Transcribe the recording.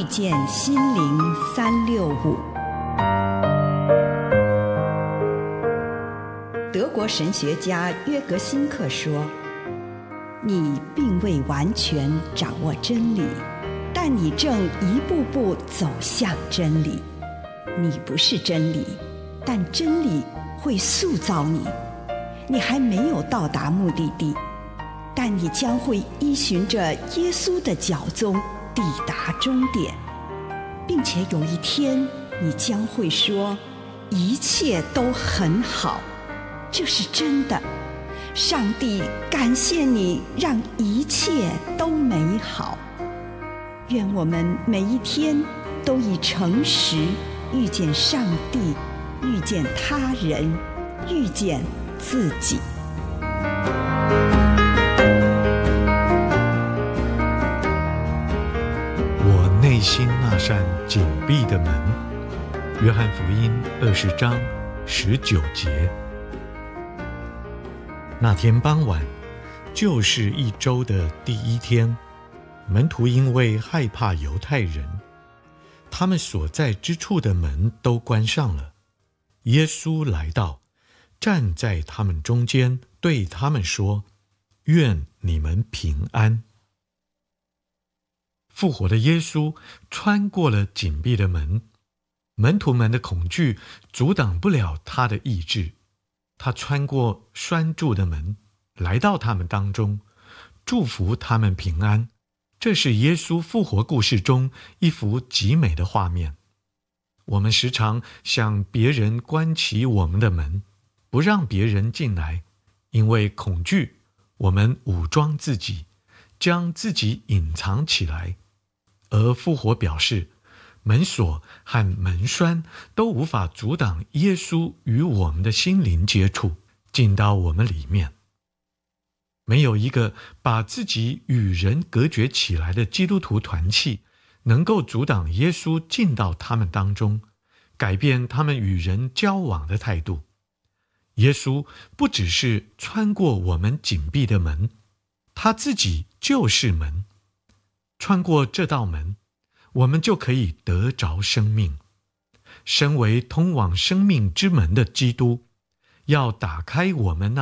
见心灵365。德国神学家约格辛克说，你并未完全掌握真理，但你正一步步走向真理。你不是真理，但真理会塑造你。你还没有到达目的地，但你将会依循着耶稣的脚踪抵达终点，并且有一天你将会说，一切都很好。这是真的，上帝感谢你让一切都美好。愿我们每一天都以诚实遇见上帝，遇见他人，遇见自己。 我内心那扇紧闭的门。约翰福音20章19节。那天傍晚，就是一周的第一天，门徒因为害怕犹太人，他们所在之处的门都关上了。耶稣来到，站在他们中间，对他们说：愿你们平安。复活的耶稣穿过了紧闭的门，门徒们的恐惧阻挡不了他的意志。他穿过拴住的门，来到他们当中，祝福他们平安。这是耶稣复活故事中一幅极美的画面。我们时常向别人关起我们的门，不让别人进来，因为恐惧，我们武装自己，将自己隐藏起来。而复活表示，门锁和门栓都无法阻挡耶稣与我们的心灵接触，进到我们里面。没有一个把自己与人隔绝起来的基督徒团契能够阻挡耶稣进到他们当中，改变他们与人交往的态度。耶稣不只是穿过我们紧闭的门，他自己就是门。穿过这道门，我们就可以得着生命。身为通往生命之门的基督，要打开我们那